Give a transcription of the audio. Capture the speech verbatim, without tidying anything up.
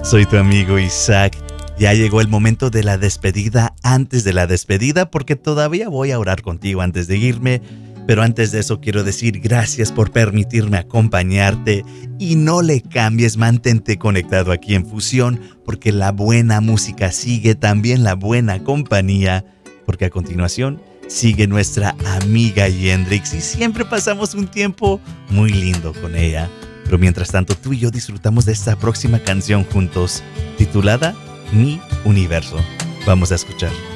Soy tu amigo Isaac. Ya llegó el momento de la despedida antes de la despedida, porque todavía voy a orar contigo antes de irme. Pero antes de eso quiero decir gracias por permitirme acompañarte y no le cambies, mantente conectado aquí en Fusión, porque la buena música sigue, también la buena compañía, porque a continuación sigue nuestra amiga Yendrix y siempre pasamos un tiempo muy lindo con ella. Pero mientras tanto tú y yo disfrutamos de esta próxima canción juntos, titulada Mi Universo. Vamos a escuchar.